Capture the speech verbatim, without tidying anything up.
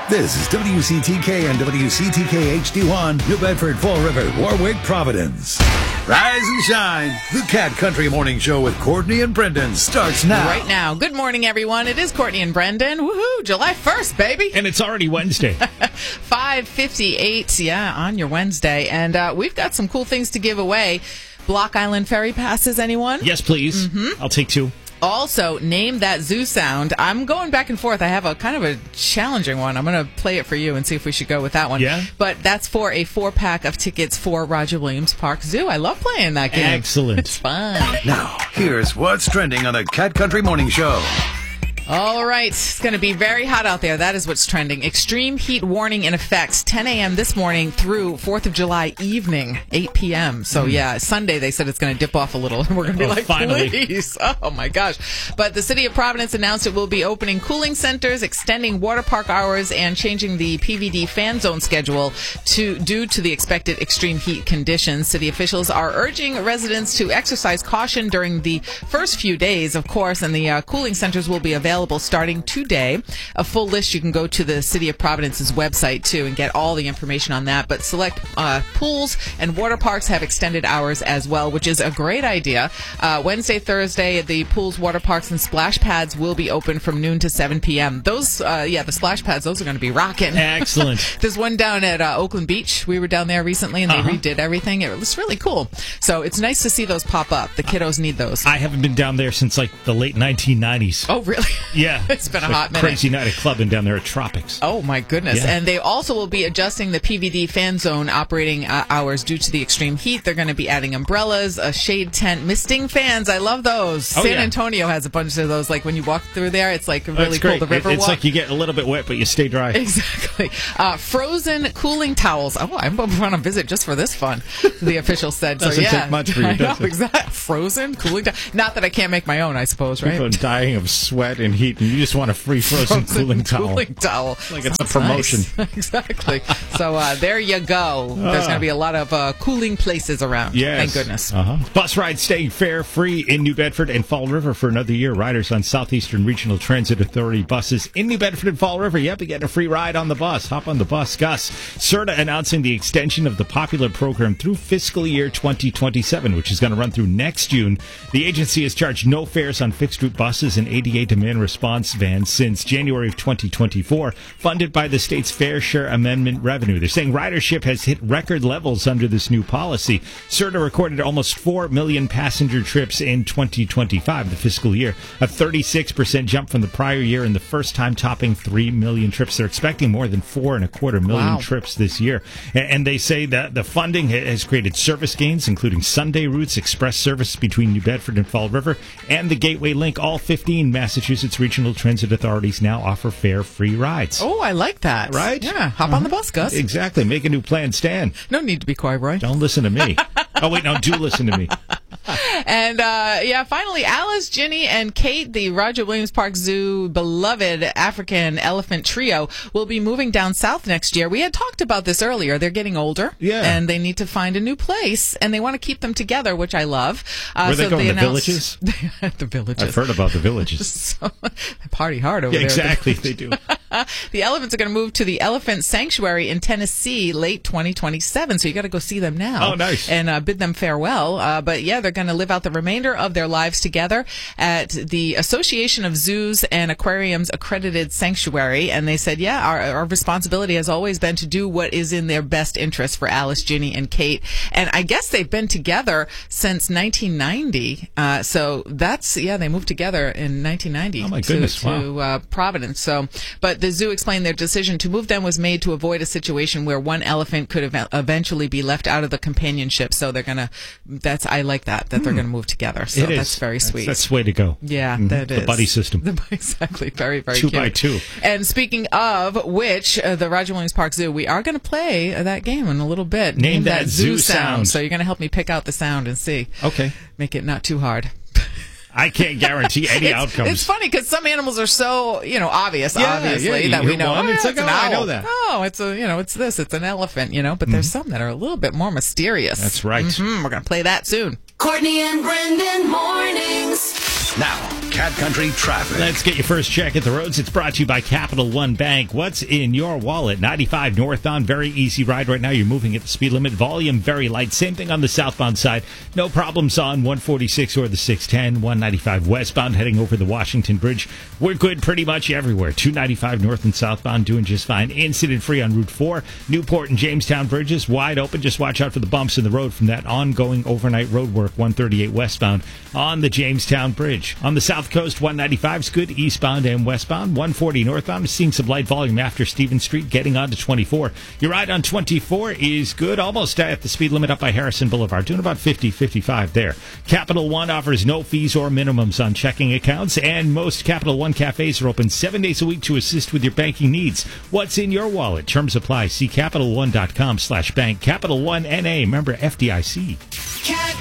This is W C T K and W C T K H D one, New Bedford, Fall River, Warwick, Providence. Rise and shine. The Cat Country Morning Show with Courtney and Brendan starts now. Right now. Good morning, everyone. It is Courtney and Brendan. Woohoo! July first, baby. And it's already Wednesday. five fifty-eight, yeah, on your Wednesday. And uh, we've got some cool things to give away. Block Island Ferry passes, anyone? Yes, please. Mm-hmm. I'll take two. Also, name that zoo sound. I'm going back and forth. I have a kind of a challenging one. I'm going to play it for you and see if we should go with that one. Yeah? But that's for a four-pack of tickets for Roger Williams Park Zoo. I love playing that game. Excellent. It's fun. Now, here's what's trending on the Cat Country Morning Show. All right. It's going to be very hot out there. That is what's trending. Extreme heat warning in effect ten a.m. this morning through fourth of July evening, eight p.m. So, yeah, Sunday they said it's going to dip off a little. And we're going to be oh, like, finally. please. Oh, my gosh. But the city of Providence announced it will be opening cooling centers, extending water park hours, and changing the P V D fan zone schedule to due to the expected extreme heat conditions. City officials are urging residents to exercise caution during the first few days, of course, and the uh, cooling centers will be available starting today. A full list, you can go to the City of Providence's website, too, and get all the information on that. But select uh, pools and water parks have extended hours as well, which is a great idea. Uh, Wednesday, Thursday, the pools, water parks, and splash pads will be open from noon to seven p.m. Those, uh, yeah, the splash pads, those are going to be rocking. Excellent. There's one down at uh, Oakland Beach. We were down there recently, and they uh-huh. redid everything. It was really cool. So it's nice to see those pop up. The kiddos need those. I haven't been down there since, like, the late nineteen nineties. Oh, really? Yeah. It's been it's a like hot minute. Crazy night at clubbing down there at Tropics. Oh, my goodness. Yeah. And they also will be adjusting the P V D fan zone operating uh, hours due to the extreme heat. They're going to be adding umbrellas, a shade tent, misting fans. I love those. Oh, San yeah. Antonio has a bunch of those. Like when you walk through there, it's like really That's cool. great. The river it, It's walk. like you get a little bit wet, but you stay dry. Exactly. Uh, frozen cooling towels. Oh, I'm going to visit just for this fun, the official said. So, Doesn't yeah. take much for you, I does know, it? exactly. Frozen cooling towels. Not that I can't make my own, I suppose, right? People are dying of sweat and heat, and you just want a free frozen, Frozen cooling towel. Cooling towel. Like it's Sounds a promotion. nice. Exactly. So uh, there you go. There's going to be a lot of uh, cooling places around. Yes. Thank goodness. Uh-huh. Bus rides staying fare free in New Bedford and Fall River for another year. Riders on Southeastern Regional Transit Authority buses in New Bedford and Fall River. Yep, you get a free ride on the bus. Hop on the bus. Gus, C E R T A announcing the extension of the popular program through fiscal year twenty twenty-seven, which is going to run through next June. The agency has charged no fares on fixed route buses and A D A demand response vans since January of twenty twenty-four, funded by the state's Fair Share Amendment revenue. They're saying ridership has hit record levels under this new policy. C E R T A recorded almost four million passenger trips in twenty twenty-five, the fiscal year, a thirty-six percent jump from the prior year and the first time topping three million trips. They're expecting more than four and a quarter million Wow. trips this year. And they say that the funding has created service gains, including Sunday routes, express service between New Bedford and Fall River, and the Gateway Link. All fifteen Massachusetts Regional Transit Authorities now offer fare-free rides. Oh, I like that. Right? Yeah. Hop uh-huh. on the bus, Gus. Exactly. Make a new plan, Stan. No need to be coy, Roy. Don't listen to me. Oh, wait, no, do listen to me. And, uh, yeah, finally, Alice, Ginny, and Kate, the Roger Williams Park Zoo beloved African elephant trio, will be moving down south next year. We had talked about this earlier. They're getting older. Yeah. And they need to find a new place, and they want to keep them together, which I love. Uh, Were they so going they to announced- villages? the villages. I've heard about the villages. So, they party hard over Yeah, there. exactly, they do. The elephants are going to move to the Elephant Sanctuary in Tennessee late twenty twenty-seven, so you got to go see them now. Oh, nice. And uh, bid them farewell. Uh, but yeah, they're going to live out the remainder of their lives together at the Association of Zoos and Aquariums accredited sanctuary. And they said, yeah, our, our responsibility has always been to do what is in their best interest for Alice, Ginny, and Kate. And I guess they've been together since nineteen ninety. Uh, so that's, yeah, they moved together in nineteen ninety. Oh, my to, goodness, wow. to uh, Providence. So, but the zoo explained their decision to move them was made to avoid a situation where one elephant could ev- eventually be left out of the companionship. So they're gonna. That's I like that that they're gonna move together. So It is. that's very sweet. That's, that's the way to go. Yeah, Mhm. that is The buddy system. The, exactly, very very Two cute. by two. And speaking of which, uh, the Roger Williams Park Zoo, we are going to play uh, that game in a little bit. Name that zoo sound. So you're going to help me pick out the sound and see. Okay. Make it not too hard. I can't guarantee any it's, outcomes. It's funny because some animals are so, you know, obvious, Yeah, obviously, yeah, that you we hear know. one, Oh, it's yeah, like, an oh, I owl. know that. Oh, it's a, you know, it's this, it's an elephant, you know, but there's some that are a little bit more mysterious. That's right. Mm-hmm. We're going to play that soon. Courtney and Brendan mornings. Now, Cat Country traffic. Let's get your first check at the roads. It's brought to you by Capital One Bank. What's in your wallet? ninety-five northbound, very easy ride right now. You're moving at the speed limit. Volume very light. Same thing on the southbound side. No problems on one forty-six or the six ten. one ninety-five westbound heading over the Washington Bridge. We're good pretty much everywhere. two ninety-five north and southbound doing just fine. Incident free on Route four. Newport and Jamestown bridges wide open. Just watch out for the bumps in the road from that ongoing overnight road work. one thirty-eight westbound on the Jamestown Bridge. On the south coast, one ninety-five is good eastbound and westbound. one forty northbound is seeing some light volume after Stevens Street, getting on to twenty-four. Your ride on twenty-four is good, almost at the speed limit up by Harrison Boulevard, doing about fifty, fifty-five there. Capital One offers no fees or minimums on checking accounts, and most Capital One cafes are open seven days a week to assist with your banking needs. What's in your wallet? Terms apply. See Capital One dot com slash bank. Capital One N A, member F D I C. Cat